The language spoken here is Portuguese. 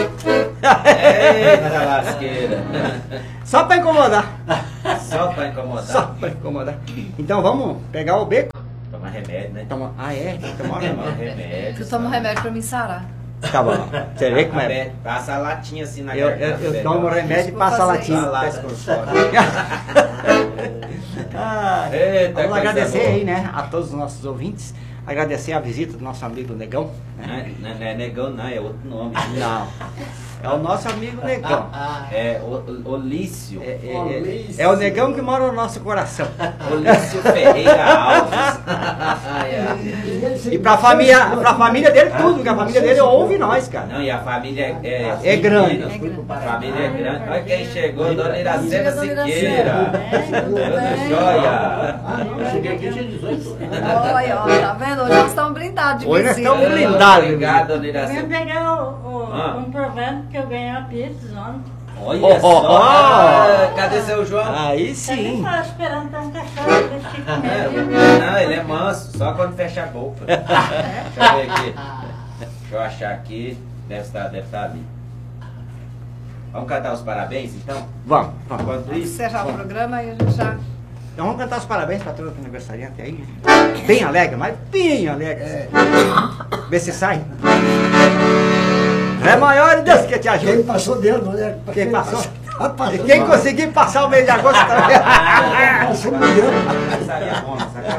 Eita lasqueira. Só pra incomodar. Só pra incomodar. Só pra incomodar. Então vamos pegar o beco? Tomar remédio, né? Toma... Ah, é? Tomar Tomar remédio. remédio. Tu toma um remédio pra me sarar. Tá bom. Você vê como é? Passa a latinha assim na Eu garganta. tomo remédio e passo a latinha. Eita, Vamos agradecer boa. aí, né, a todos os nossos ouvintes. Agradecer a visita do nosso amigo Negão. Né? Não é Negão, não, é outro nome. Não. É o nosso amigo Negão. É Olício. É o Negão que mora no nosso coração. Olício Ferreira Alves. E pra família dele tudo, porque a família dele ouve nós, cara. Não, e a família É grande. A família é grande. Olha quem chegou, Dona Iracema Dona Iracema. Siqueira. Tudo jóia. Cheguei aqui, tinha 18 anos. Olha, tá vendo? Hoje nós estamos blindados de Hoje nós visita. estamos blindados. Obrigado, Dona Eu vim Iracema. pegar o comprovante que eu ganhei a pizza ontem. Olha só. Cadê seu João? Aí Eu nem sim. estava esperando ter um cachorro desse tipo mesmo. Não, ele é manso, só quando fecha a boca. Deixa eu ver aqui. Deixa eu achar aqui. Deve estar ali. Vamos cantar os parabéns, então? Vamos. Enquanto Vamos isso, encerrar o programa e a gente já... Então vamos cantar os parabéns para todo aniversariante aí. Bem alegre, mas bem alegre. Vê se sai. É maior e Deus que te Quem ajude. passou dentro, né? Quem passou? Passou. E quem conseguir passar o mês de agosto também. Passou dentro. essa aí é bom, essa aí é